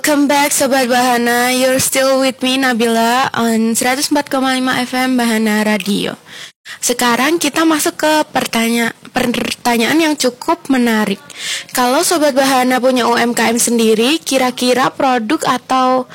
Welcome back Sobat Bahana. You're still with me Nabila on 104,5 FM Bahana Radio. Sekarang kita masuk ke pertanyaan yang cukup menarik. Kalau Sobat Bahana punya UMKM sendiri, kira-kira produk atau